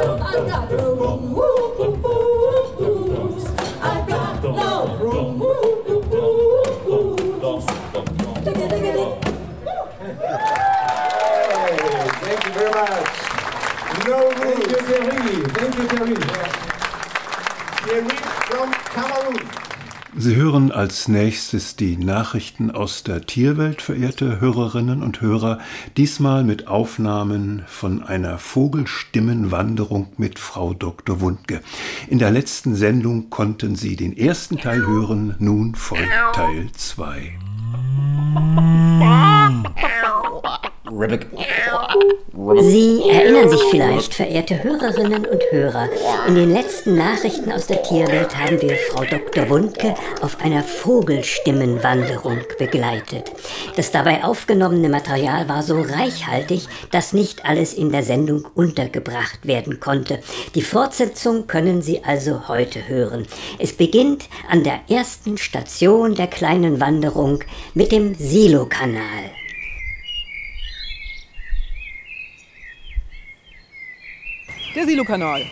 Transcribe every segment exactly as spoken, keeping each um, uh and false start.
I got the rules. I got the rules. Thank you very much. No rules. Thank you, Thierry. Thank you, Thierry. Thierry from Cameroon. Sie hören als nächstes die Nachrichten aus der Tierwelt, verehrte Hörerinnen und Hörer, diesmal mit Aufnahmen von einer Vogelstimmenwanderung mit Frau Doktor Wundke. In der letzten Sendung konnten Sie den ersten Teil hören, nun folgt Teil zwei. Sie erinnern sich vielleicht, verehrte Hörerinnen und Hörer, in den letzten Nachrichten aus der Tierwelt haben wir Frau Doktor Wundke auf einer Vogelstimmenwanderung begleitet. Das dabei aufgenommene Material war so reichhaltig, dass nicht alles in der Sendung untergebracht werden konnte. Die Fortsetzung können Sie also heute hören. Es beginnt an der ersten Station der kleinen Wanderung mit dem Silokanal. Der Silokanal.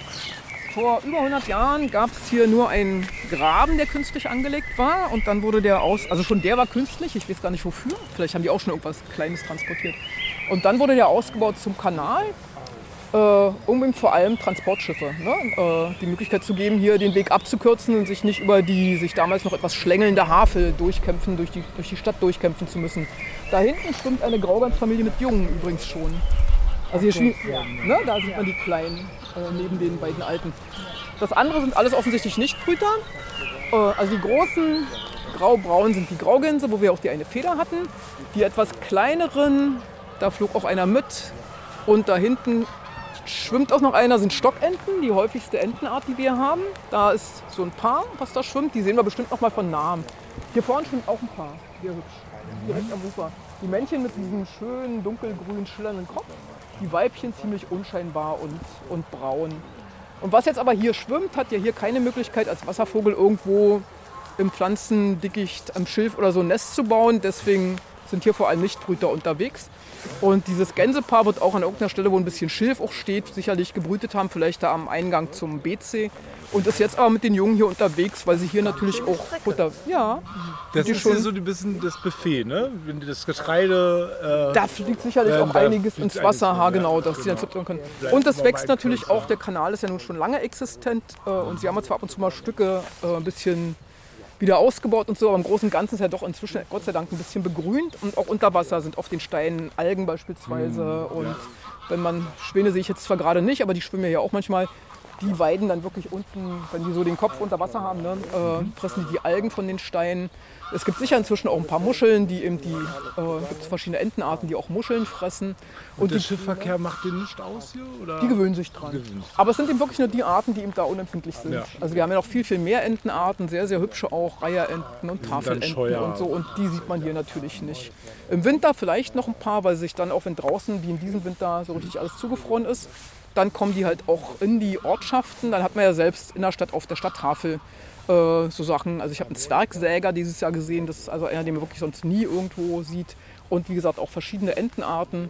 Vor über hundert Jahren gab es hier nur einen Graben, der künstlich angelegt war. Und dann wurde der aus, also schon der war künstlich, ich weiß gar nicht wofür. Vielleicht haben die auch schon irgendwas Kleines transportiert. Und dann wurde der ausgebaut zum Kanal, äh, um ihm vor allem Transportschiffe, ne, äh, die Möglichkeit zu geben, hier den Weg abzukürzen und sich nicht über die sich damals noch etwas schlängelnde Havel durchkämpfen, durch die, durch die Stadt durchkämpfen zu müssen. Da hinten schwimmt eine Graugansfamilie mit Jungen übrigens schon. Also hier schwimmt, ne, da sieht man die Kleinen äh, neben den beiden Alten. Das andere sind alles offensichtlich Nichtbrüter. Äh, also die großen grau-braun sind die Graugänse, wo wir auch die eine Feder hatten. Die etwas kleineren, da flog auch einer mit. Und da hinten schwimmt auch noch einer, sind Stockenten, die häufigste Entenart, die wir haben. Da ist so ein Paar, was da schwimmt. Die sehen wir bestimmt noch mal von Namen. Hier vorne schwimmt auch ein Paar, sehr hübsch, direkt am Ufer. Die Männchen mit diesem schönen dunkelgrün schillernden Kopf. Die Weibchen ziemlich unscheinbar und, und braun. Und was jetzt aber hier schwimmt, hat ja hier keine Möglichkeit als Wasservogel irgendwo im Pflanzendickicht am Schilf oder so ein Nest zu bauen. Deswegen sind hier vor allem Nichtbrüter unterwegs. Und dieses Gänsepaar wird auch an irgendeiner Stelle, wo ein bisschen Schilf auch steht, sicherlich gebrütet haben, vielleicht da am Eingang zum B C. Und ist jetzt aber mit den Jungen hier unterwegs, weil sie hier natürlich auch Futter... Ja, das ist schon hier so ein bisschen das Buffet, ne? Wenn die das Getreide... Äh, da fliegt sicherlich äh, auch einiges ins Wasser, ha, genau, dass sie dann füttern können. Und das wächst natürlich auch, der Kanal ist ja nun schon lange existent. Äh, und sie haben zwar ab und zu mal Stücke äh, ein bisschen wieder ausgebaut und so, aber im Großen und Ganzen ist ja doch inzwischen, Gott sei Dank, ein bisschen begrünt. Und auch unter Wasser sind auf den Steinen Algen beispielsweise. Mhm, und ja. Wenn man, Schwäne sehe ich jetzt zwar gerade nicht, aber die schwimmen ja auch manchmal. Die weiden dann wirklich unten, wenn die so den Kopf unter Wasser haben, ne, äh, fressen die die Algen von den Steinen. Es gibt sicher inzwischen auch ein paar Muscheln, die eben die, äh, gibt verschiedene Entenarten, die auch Muscheln fressen. Und, und der die, Schiffverkehr macht den nicht aus hier? Oder? Die gewöhnen sich dran. Gewöhnen sich. Aber es sind eben wirklich nur die Arten, die eben da unempfindlich sind. Ja. Also wir haben ja noch viel, viel mehr Entenarten, sehr, sehr hübsche auch, Reiherenten und Tafelenten und so. Und die sieht man hier natürlich nicht. Im Winter vielleicht noch ein paar, weil sich dann auch, wenn draußen, wie in diesem Winter, so richtig alles zugefroren ist, dann kommen die halt auch in die Ortschaften. Dann hat man ja selbst in der Stadt auf der Stadttafel äh, so Sachen. Also ich habe einen Zwergsäger dieses Jahr gesehen. Das ist also einer, den man wirklich sonst nie irgendwo sieht. Und wie gesagt auch verschiedene Entenarten.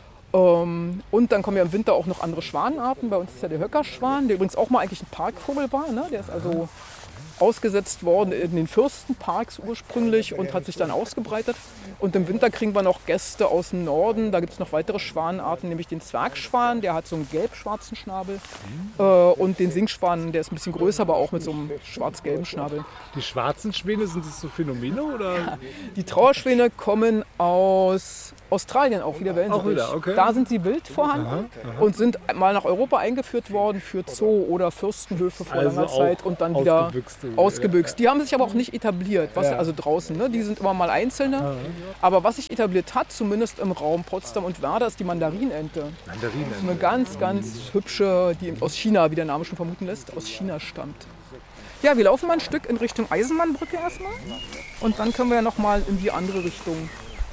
Ähm, und dann kommen ja im Winter auch noch andere Schwanenarten. Bei uns ist ja der Höckerschwan, der übrigens auch mal eigentlich ein Parkvogel war. Ne? Der ist also ausgesetzt worden in den Fürstenparks ursprünglich und hat sich dann ausgebreitet. Und im Winter kriegen wir noch Gäste aus dem Norden. Da gibt es noch weitere Schwanenarten, nämlich den Zwergschwan, der hat so einen gelb-schwarzen Schnabel. Äh, und den Singschwan, der ist ein bisschen größer, aber auch mit so einem schwarz-gelben Schnabel. Die schwarzen Schwäne, sind das so Phänomene? Oder? Ja, die Trauerschwäne kommen aus Australien auch wieder, auch wieder, okay. Da sind sie wild vorhanden aha, aha. und sind mal nach Europa eingeführt worden für Zoo oder Fürstenhöfe vor also langer Zeit und dann wieder ausgebüxt. Die haben sich aber auch nicht etabliert, was, ja. also draußen. Ne? Die sind immer mal einzelne. Aha. Aber was sich etabliert hat, zumindest im Raum Potsdam und Werder, ist die Mandarinente. Mandarinente. Eine ganz, ganz hübsche, die aus China, wie der Name schon vermuten lässt, aus China stammt. Ja, wir laufen mal ein Stück in Richtung Eisenbahnbrücke erstmal und dann können wir ja noch mal in die andere Richtung.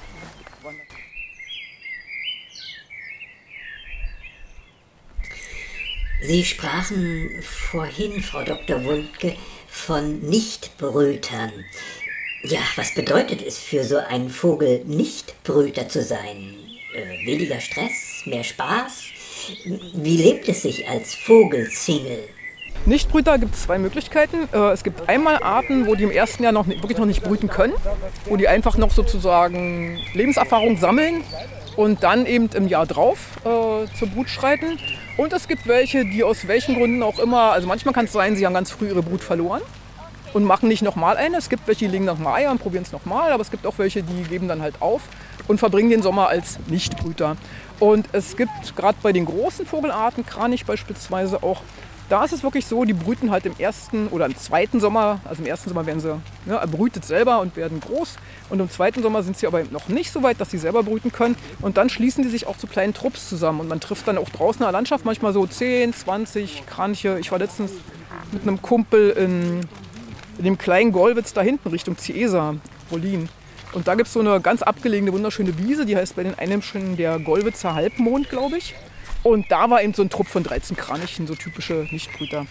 Sie sprachen vorhin, Frau Doktor Wundke, von Nichtbrütern. Ja, was bedeutet es für so einen Vogel, Nichtbrüter zu sein? Äh, weniger Stress, mehr Spaß? Wie lebt es sich als Vogelsingle? Nichtbrüter gibt es zwei Möglichkeiten. Es gibt einmal Arten, wo die im ersten Jahr noch nicht, wirklich noch nicht brüten können, wo die einfach noch sozusagen Lebenserfahrung sammeln und dann eben im Jahr drauf äh, zur Brut schreiten. Und es gibt welche, die aus welchen Gründen auch immer, also manchmal kann es sein, sie haben ganz früh ihre Brut verloren und machen nicht nochmal eine. Es gibt welche, die legen nochmal Eier und probieren es nochmal, aber es gibt auch welche, die geben dann halt auf und verbringen den Sommer als Nichtbrüter. Und es gibt gerade bei den großen Vogelarten, Kranich beispielsweise auch, da ist es wirklich so, die brüten halt im ersten oder im zweiten Sommer, also im ersten Sommer werden sie, ne, er brütet selber und werden groß. Und im zweiten Sommer sind sie aber noch nicht so weit, dass sie selber brüten können. Und dann schließen die sich auch zu kleinen Trupps zusammen. Und man trifft dann auch draußen in der Landschaft manchmal so zehn, zwanzig Kraniche. Ich war letztens mit einem Kumpel in, in dem kleinen Gollwitz da hinten Richtung Ciesa, Wollin. Und da gibt es so eine ganz abgelegene, wunderschöne Wiese, die heißt bei den Einheimischen der Gollwitzer Halbmond, glaube ich. Und da war eben so ein Trupp von dreizehn Kranichen, so typische Nichtbrüter.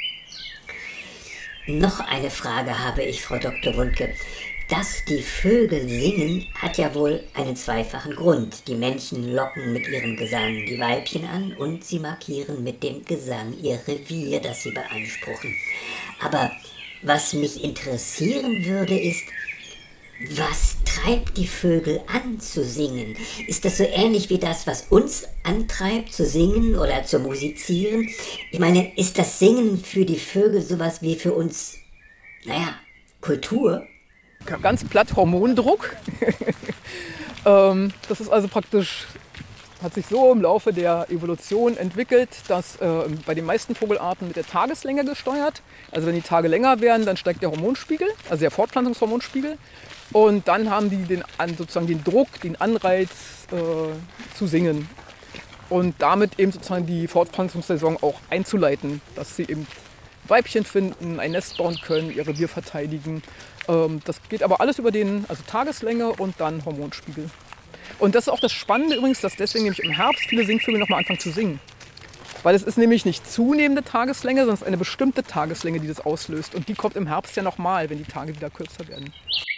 Noch eine Frage habe ich, Frau Doktor Wundke. Dass die Vögel singen, hat ja wohl einen zweifachen Grund. Die Männchen locken mit ihrem Gesang die Weibchen an und sie markieren mit dem Gesang ihr Revier, das sie beanspruchen. Aber was mich interessieren würde, ist, was treibt die Vögel an zu singen? Ist das so ähnlich wie das, was uns antreibt zu singen oder zu musizieren? Ich meine, ist das Singen für die Vögel sowas wie für uns, naja, Kultur? Ganz platt Hormondruck. ähm, das ist also praktisch, hat sich so im Laufe der Evolution entwickelt, dass äh, bei den meisten Vogelarten mit der Tageslänge gesteuert. Also wenn die Tage länger werden, dann steigt der Hormonspiegel, also der Fortpflanzungshormonspiegel. Und dann haben die den, sozusagen den Druck, den Anreiz äh, zu singen. Und damit eben sozusagen die Fortpflanzungssaison auch einzuleiten, dass sie eben Weibchen finden, ein Nest bauen können, ihr Revier verteidigen. Ähm, das geht aber alles über den, also Tageslänge und dann Hormonspiegel. Und das ist auch das Spannende übrigens, dass deswegen nämlich im Herbst viele Singvögel nochmal anfangen zu singen. Weil es ist nämlich nicht zunehmende Tageslänge, sondern es ist eine bestimmte Tageslänge, die das auslöst. Und die kommt im Herbst ja nochmal, wenn die Tage wieder kürzer werden.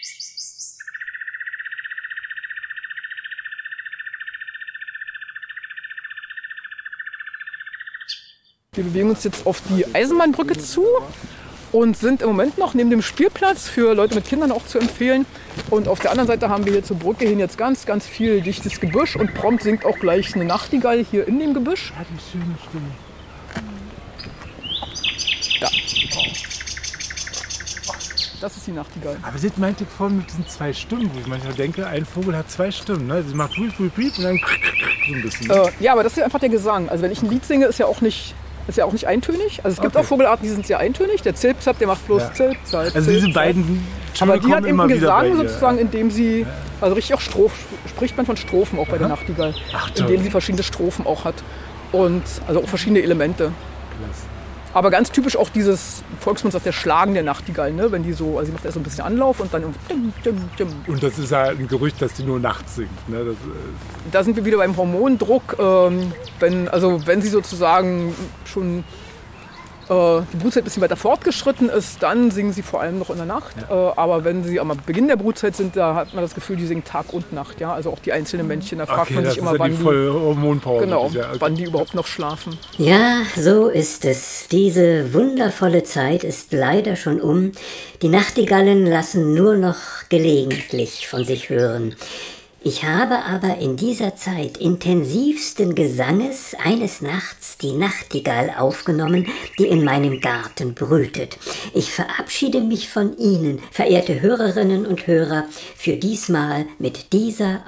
Wir bewegen uns jetzt auf die Eisenbahnbrücke zu und sind im Moment noch neben dem Spielplatz für Leute mit Kindern auch zu empfehlen. Und auf der anderen Seite haben wir hier zur Brücke hin jetzt ganz, ganz viel dichtes Gebüsch und prompt singt auch gleich eine Nachtigall hier in dem Gebüsch. Hat eine schöne Stimme. Da. Das ist die Nachtigall. Aber das meinte ich vorhin mit diesen zwei Stimmen, wo ich manchmal denke, ein Vogel hat zwei Stimmen. Ne? Sie macht piep, piep, piep und dann so ein bisschen. Ne? Äh, ja, aber das ist einfach der Gesang. Also wenn ich ein Lied singe, ist ja auch nicht... Ist ja auch nicht eintönig. Also es gibt Okay. auch Vogelarten, die sind sehr eintönig. Der Zilpzap, der macht bloß Ja. Zilp, Zalp, Also Zilp, diese Zalp. beiden Aber Töne die hat kommen eben immer einen wieder bei Gesang ihr. sozusagen, indem sie, also richtig auch Stroph, spricht man von Strophen auch bei der Nachtigall, Ach, toll. indem sie verschiedene Strophen auch hat und also auch verschiedene Elemente. Klasse. Aber ganz typisch auch dieses Volksmund sagt der Schlagen der Nachtigall, ne? Wenn die so, also sie macht erst so ein bisschen Anlauf und dann dim, dim, dim. Und das ist ja ein Gerücht, dass die nur nachts singt. Ne? Das, äh, Da sind wir wieder beim Hormondruck, ähm, wenn, also wenn sie sozusagen schon äh, die Brutzeit ein bisschen weiter fortgeschritten ist, dann singen sie vor allem noch in der Nacht. Äh, aber wenn sie am Beginn der Brutzeit sind, da hat man das Gefühl, die singen Tag und Nacht. Ja? Also auch die einzelnen Männchen, da fragt okay, man das sich ist immer, ja wann die die, volle Hormonpause. genau, Ja, okay. wann die überhaupt noch schlafen. Ja, so ist es. Diese wundervolle Zeit ist leider schon um. Die Nachtigallen lassen nur noch gelegentlich von sich hören. Ich habe aber in dieser Zeit intensivsten Gesanges eines Nachts die Nachtigall aufgenommen, die in meinem Garten brütet. Ich verabschiede mich von Ihnen, verehrte Hörerinnen und Hörer, für diesmal mit dieser